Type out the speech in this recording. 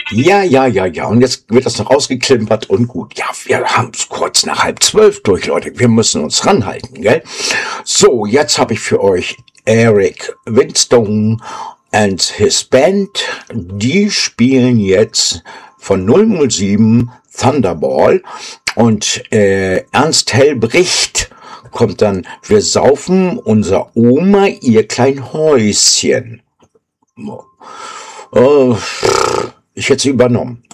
Ja. Und jetzt wird das noch ausgeklimpert und gut. Ja, wir haben es kurz nach 11:30 durch, Leute. Wir müssen uns ranhalten, gell? So, jetzt habe ich für euch Eric Winstone and his Band. Die spielen jetzt von 007 Thunderball. Und Ernst Hellbricht kommt dann, wir saufen unser Oma ihr klein Häuschen. Ich hätte sie übernommen.